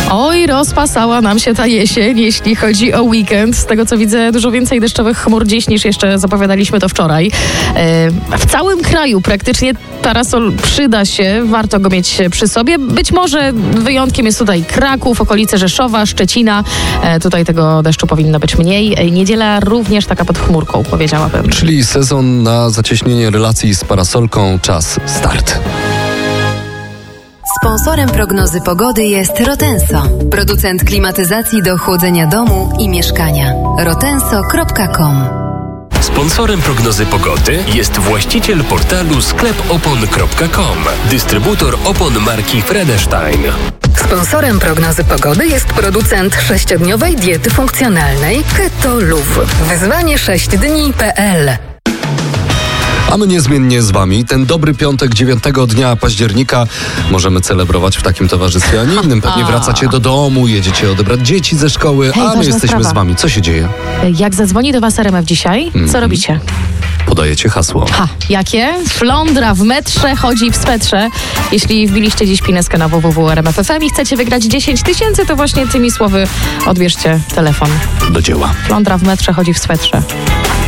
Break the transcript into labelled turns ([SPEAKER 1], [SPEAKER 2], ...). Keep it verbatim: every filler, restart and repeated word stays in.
[SPEAKER 1] Oj, rozpasała nam się ta jesień, jeśli chodzi o weekend. Z tego co widzę, dużo więcej deszczowych chmur dziś niż jeszcze zapowiadaliśmy to wczoraj. W całym kraju praktycznie parasol przyda się, warto go mieć przy sobie. Być może wyjątkiem jest tutaj Kraków, okolice Rzeszowa, Szczecina. Tutaj tego deszczu powinno być mniej. Niedziela również taka pod chmurką, powiedziałabym.
[SPEAKER 2] Czyli sezon na zacieśnienie relacji z parasolką, czas start.
[SPEAKER 3] Sponsorem prognozy pogody jest Rotenso, producent klimatyzacji do chłodzenia domu i mieszkania. rotenso kropka com.
[SPEAKER 4] Sponsorem prognozy pogody jest właściciel portalu sklep opon kropka com, dystrybutor opon marki Fredestein.
[SPEAKER 3] Sponsorem prognozy pogody jest producent sześciodniowej diety funkcjonalnej Keto Luv. Wyzwanie sześć dni kropka pe el.
[SPEAKER 2] A my niezmiennie z wami. Ten dobry piątek dziewiątego dnia października możemy celebrować w takim towarzystwie, a nie innym. Pewnie wracacie do domu, jedziecie odebrać dzieci ze szkoły,
[SPEAKER 1] Hej,
[SPEAKER 2] a my
[SPEAKER 1] ważna
[SPEAKER 2] jesteśmy
[SPEAKER 1] sprawa.
[SPEAKER 2] z wami. Co się dzieje?
[SPEAKER 1] Jak zadzwoni do was er em ef dzisiaj, co
[SPEAKER 2] Mhm.
[SPEAKER 1] robicie?
[SPEAKER 2] Podajecie hasło.
[SPEAKER 1] Ha, jakie? Flądra w metrze chodzi w swetrze. Jeśli wbiliście dziś pineskę na w w w kropka er em ef kropka ef em i chcecie wygrać dziesięć tysięcy, to właśnie tymi słowy odbierzcie telefon.
[SPEAKER 2] Do dzieła.
[SPEAKER 1] Flądra w metrze chodzi w swetrze.